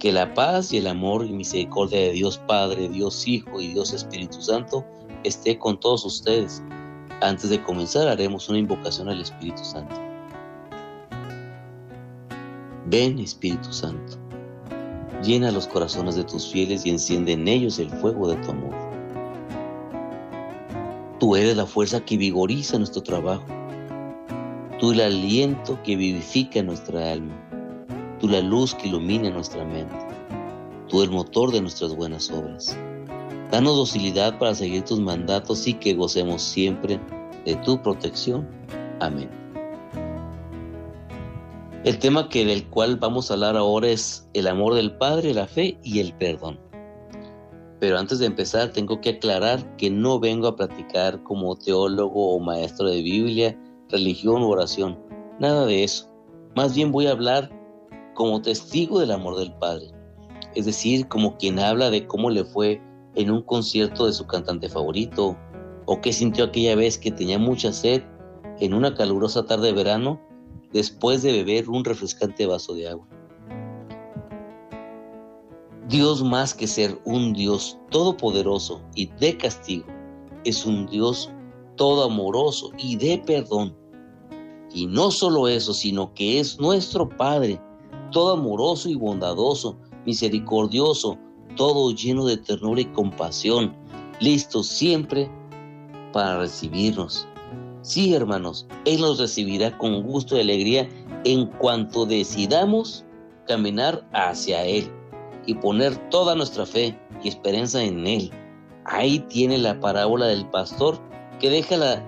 Que la paz y el amor y misericordia de Dios Padre, Dios Hijo y Dios Espíritu Santo esté con todos ustedes. Antes de comenzar haremos una invocación al Espíritu Santo. Ven, Espíritu Santo, llena los corazones de tus fieles y enciende en ellos el fuego de tu amor. Tú eres la fuerza que vigoriza nuestro trabajo. Tú el aliento que vivifica nuestra alma. Tú la luz que ilumina nuestra mente. Tú el motor de nuestras buenas obras. Danos docilidad para seguir tus mandatos y que gocemos siempre de tu protección. Amén. El tema del cual vamos a hablar ahora es el amor del Padre, la fe y el perdón. Pero antes de empezar tengo que aclarar que no vengo a platicar como teólogo o maestro de Biblia, religión u oración. Nada de eso. Más bien voy a hablar como testigo del amor del Padre, es decir, como quien habla de cómo le fue en un concierto de su cantante favorito, o qué sintió aquella vez que tenía mucha sed en una calurosa tarde de verano después de beber un refrescante vaso de agua. Dios, más que ser un Dios todopoderoso y de castigo, es un Dios todo amoroso y de perdón. Y no solo eso, sino que es nuestro Padre, todo amoroso y bondadoso, misericordioso, todo lleno de ternura y compasión, listo siempre para recibirnos. Sí, hermanos, Él nos recibirá con gusto y alegría en cuanto decidamos caminar hacia Él y poner toda nuestra fe y esperanza en Él. Ahí tiene la parábola del pastor que deja las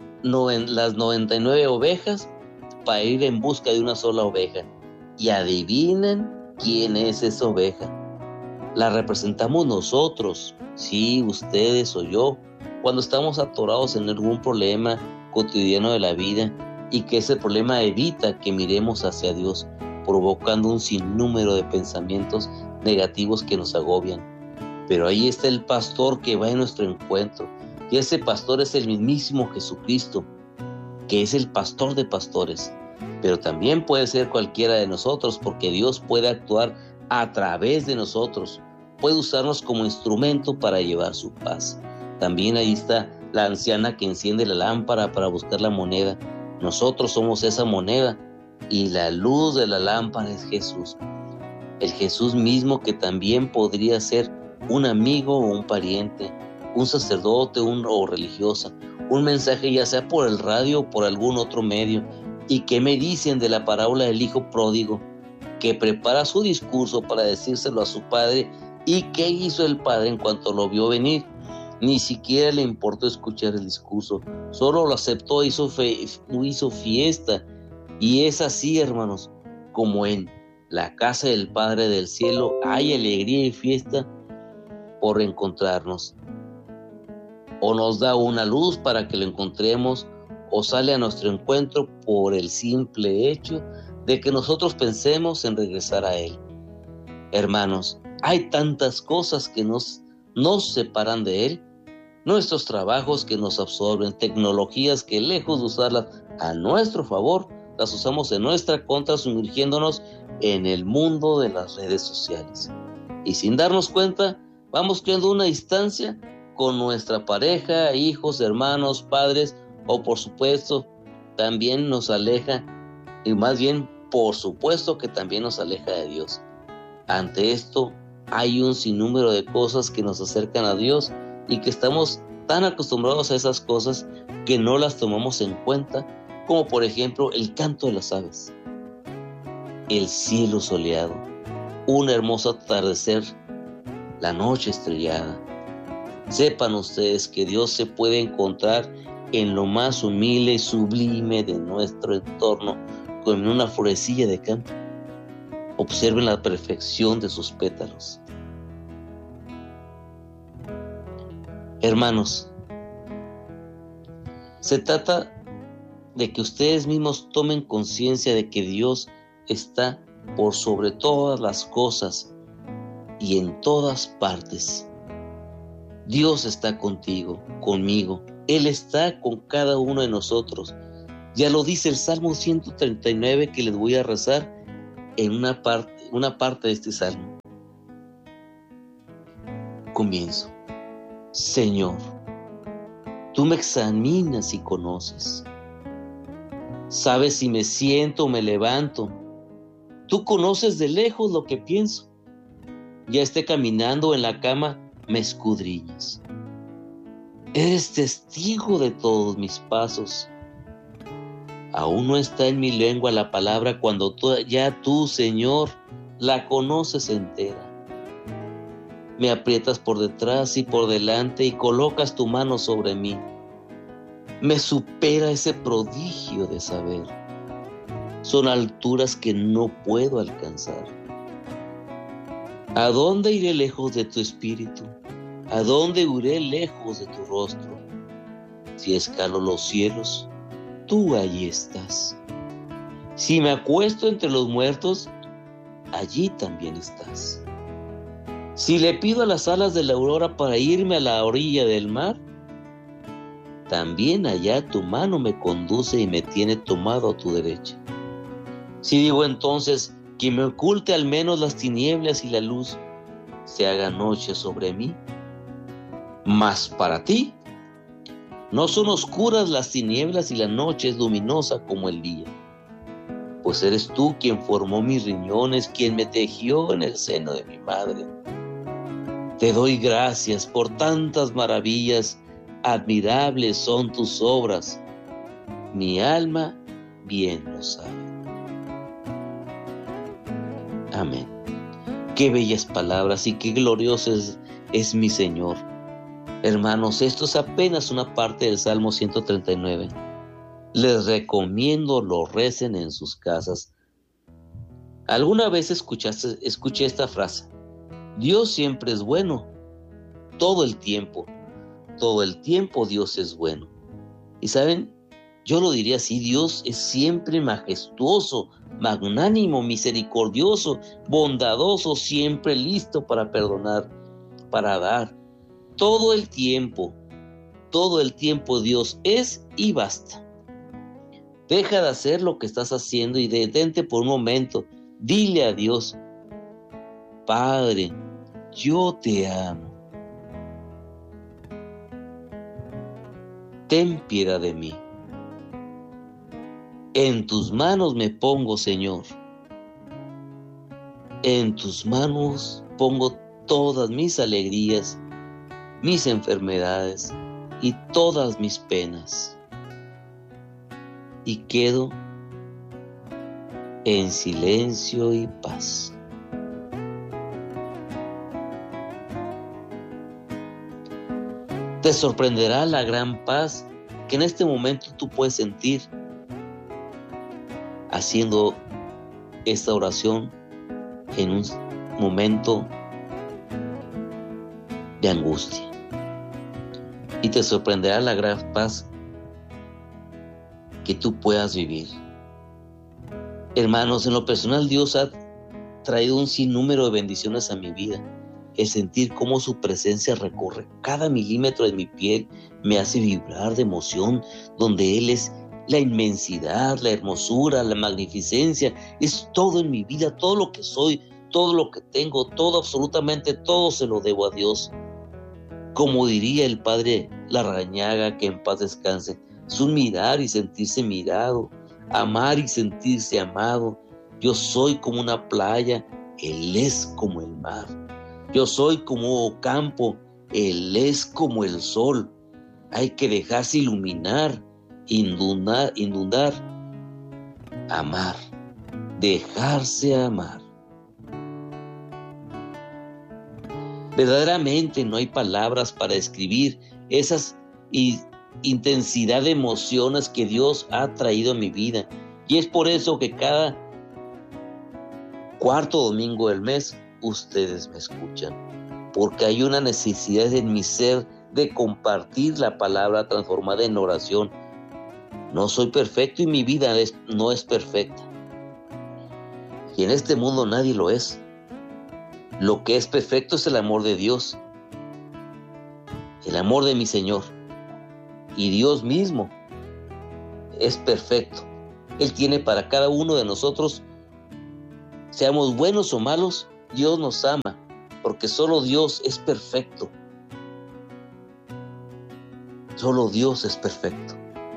99 ovejas para ir en busca de una sola oveja. Y adivinen quién es esa oveja. La representamos nosotros, sí, ustedes o yo, cuando estamos atorados en algún problema cotidiano de la vida y que ese problema evita que miremos hacia Dios, provocando un sinnúmero de pensamientos negativos que nos agobian. Pero ahí está el pastor que va en nuestro encuentro, y ese pastor es el mismísimo Jesucristo, que es el pastor de pastores. Pero también puede ser cualquiera de nosotros, porque Dios puede actuar a través de nosotros, puede usarnos como instrumento para llevar su paz. También ahí está la anciana que enciende la lámpara para buscar la moneda. Nosotros somos esa moneda y la luz de la lámpara es Jesús. El Jesús mismo que también podría ser un amigo o un pariente, un sacerdote o religiosa, un mensaje ya sea por el radio o por algún otro medio. ¿Y qué me dicen de la parábola del hijo pródigo, que prepara su discurso para decírselo a su padre? ¿Y qué hizo el padre en cuanto lo vio venir? Ni siquiera le importó escuchar el discurso, solo lo aceptó, hizo fiesta. Y es así, hermanos, como en la casa del Padre del cielo hay alegría y fiesta por encontrarnos. O nos da una luz para que lo encontremos, o sale a nuestro encuentro por el simple hecho de que nosotros pensemos en regresar a Él. Hermanos, hay tantas cosas que nos separan de Él, nuestros trabajos que nos absorben, tecnologías que lejos de usarlas a nuestro favor, las usamos en nuestra contra, sumergiéndonos en el mundo de las redes sociales. Y sin darnos cuenta, vamos creando una distancia con nuestra pareja, hijos, hermanos, padres, o por supuesto también nos aleja, y más bien por supuesto que también nos aleja de Dios. Ante esto hay un sinnúmero de cosas que nos acercan a Dios y que estamos tan acostumbrados a esas cosas que no las tomamos en cuenta, como por ejemplo el canto de las aves, el cielo soleado, un hermoso atardecer, la noche estrellada. Sepan ustedes que Dios se puede encontrar en lo más humilde y sublime de nuestro entorno, como en una florecilla de campo. Observen la perfección de sus pétalos. Hermanos, se trata de que ustedes mismos tomen conciencia de que Dios está por sobre todas las cosas y en todas partes. Dios está contigo, conmigo. Él está con cada uno de nosotros. Ya lo dice el Salmo 139 que les voy a rezar en una parte de este salmo. comienzo. Señor, tú me examinas y conoces. Sabes si me siento o me levanto. Tú conoces de lejos lo que pienso. Ya esté caminando en la cama, me escudriñas. Eres testigo de todos mis pasos. Aún no está en mi lengua la palabra cuando ya tú, Señor, la conoces entera. Me aprietas por detrás y por delante y colocas tu mano sobre mí. Me supera ese prodigio de saber. Son alturas que no puedo alcanzar. ¿A dónde iré lejos de tu espíritu? ¿A dónde huiré lejos de tu rostro? Si escalo los cielos, tú allí estás. Si me acuesto entre los muertos, allí también estás. Si le pido a las alas de la aurora para irme a la orilla del mar, también allá tu mano me conduce y me tiene tomado a tu derecha. Si digo entonces que me oculte al menos las tinieblas y la luz se haga noche sobre mí, mas para ti no son oscuras las tinieblas y la noche es luminosa como el día, pues eres tú quien formó mis riñones, quien me tejió en el seno de mi madre. Te doy gracias por tantas maravillas, admirables son tus obras, mi alma bien lo sabe. Amén. Qué bellas palabras y qué glorioso es mi Señor. Hermanos, esto es apenas una parte del Salmo 139. Les recomiendo lo recen en sus casas. ¿Alguna vez escuché esta frase? Dios siempre es bueno, todo el tiempo Dios es bueno. Y saben, yo lo diría así, Dios es siempre majestuoso, magnánimo, misericordioso, bondadoso, siempre listo para perdonar, para dar. Todo el tiempo Dios es y basta. Deja de hacer lo que estás haciendo y detente por un momento. Dile a Dios, Padre, yo te amo. Ten piedad de mí. En tus manos me pongo, Señor. En tus manos pongo todas mis alegrías, mis enfermedades y todas mis penas. Y quedo en silencio y paz. Te sorprenderá la gran paz que en este momento tú puedes sentir haciendo esta oración en un momento de angustia. Y te sorprenderá la gran paz que tú puedas vivir. Hermanos, en lo personal Dios ha traído un sinnúmero de bendiciones a mi vida. El sentir cómo su presencia recorre cada milímetro de mi piel me hace vibrar de emoción, donde Él es la inmensidad, la hermosura, la magnificencia, es todo en mi vida, todo lo que soy, todo lo que tengo, todo, absolutamente todo se lo debo a Dios. Como diría el Padre Larrañaga, que en paz descanse, es un mirar y sentirse mirado, amar y sentirse amado. Yo soy como una playa, Él es como el mar. Yo soy como campo, Él es como el sol. Hay que dejarse iluminar, inundar, amar, dejarse amar. Verdaderamente no hay palabras para describir esas intensidad de emociones que Dios ha traído a mi vida. Y es por eso que cada cuarto domingo del mes ustedes me escuchan, porque hay una necesidad en mi ser de compartir la palabra transformada en oración. No soy perfecto y mi vida no es perfecta. Y en este mundo nadie lo es. Lo que es perfecto es el amor de Dios, el amor de mi Señor. Y Dios mismo es perfecto. Él tiene para cada uno de nosotros, seamos buenos o malos, Dios nos ama porque solo Dios es perfecto. Solo Dios es perfecto.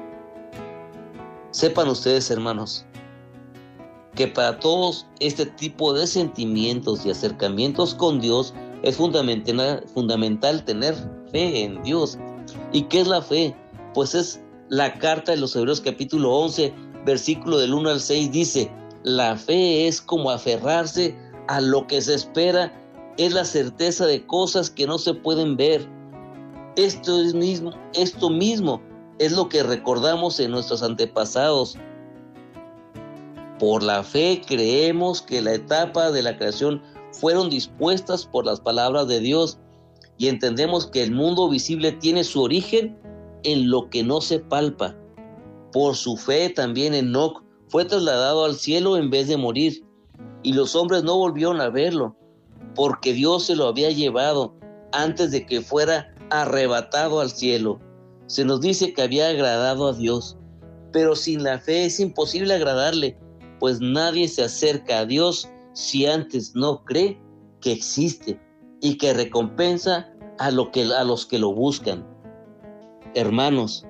Sepan ustedes, hermanos, que para todos este tipo de sentimientos y acercamientos con Dios es fundamental tener fe en Dios. ¿Y qué es la fe? Pues es la carta de los Hebreos capítulo 11, versículo del 1 al 6 dice: la fe es como aferrarse a lo que se espera, es la certeza de cosas que no se pueden ver. Esto mismo es lo que recordamos en nuestros antepasados. Por la fe creemos que la etapa de la creación fueron dispuestas por las palabras de Dios y entendemos que el mundo visible tiene su origen en lo que no se palpa. Por su fe también Enoc fue trasladado al cielo en vez de morir, y los hombres no volvieron a verlo, porque Dios se lo había llevado antes de que fuera arrebatado al cielo. Se nos dice que había agradado a Dios, pero sin la fe es imposible agradarle, pues nadie se acerca a Dios si antes no cree que existe y que recompensa a los que lo buscan. Hermanos,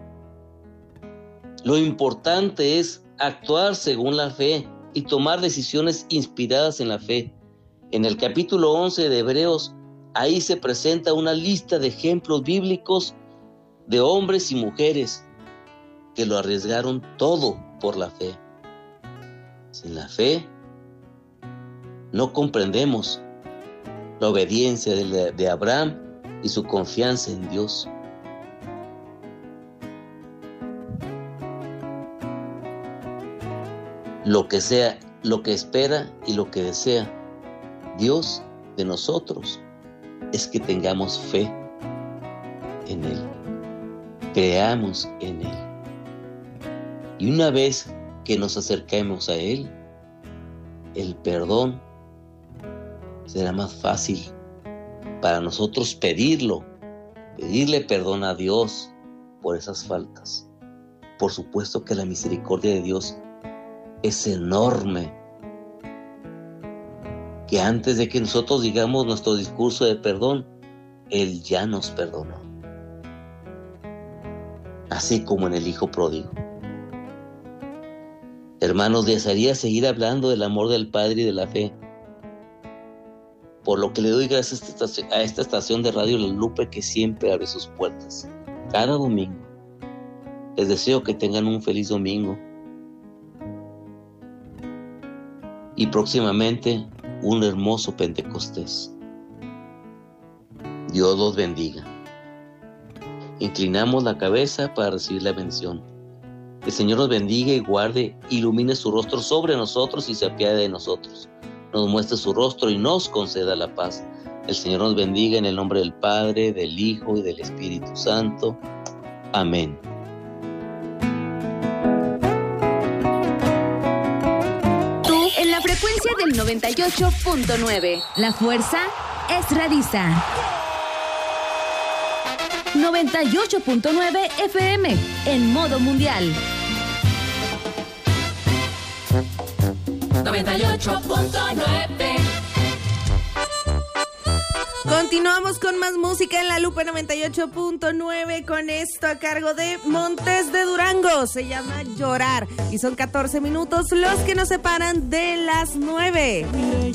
lo importante es actuar según la fe y tomar decisiones inspiradas en la fe. En el capítulo 11 de Hebreos, ahí se presenta una lista de ejemplos bíblicos de hombres y mujeres que lo arriesgaron todo por la fe. Sin la fe, no comprendemos la obediencia de Abraham y su confianza en Dios. Lo que espera y lo que desea Dios de nosotros es que tengamos fe en Él, creamos en Él. Y una vez que nos acerquemos a Él, el perdón será más fácil para nosotros pedirle perdón a Dios por esas faltas. Por supuesto que la misericordia de Dios es enorme, que antes de que nosotros digamos nuestro discurso de perdón, Él ya nos perdonó. Así como en el Hijo Pródigo. Hermanos, desearía seguir hablando del amor del Padre y de la fe, por lo que le doy gracias a esta estación de Radio La Lupe que siempre abre sus puertas, cada domingo. Les deseo que tengan un feliz domingo y próximamente un hermoso Pentecostés. Dios los bendiga. Inclinamos la cabeza para recibir la bendición. Que el Señor nos bendiga y guarde, ilumine su rostro sobre nosotros y se apiade de nosotros. Nos muestre su rostro y nos conceda la paz. El Señor nos bendiga en el nombre del Padre, del Hijo y del Espíritu Santo. Amén. En la frecuencia del 98.9. La fuerza es Radisa. 98.9 FM en modo mundial. 98.9. Continuamos con más música en La Lupe 98.9 con esto a cargo de Montes de Durango. Se llama Llorar y son 14 minutos los que nos separan de las 9.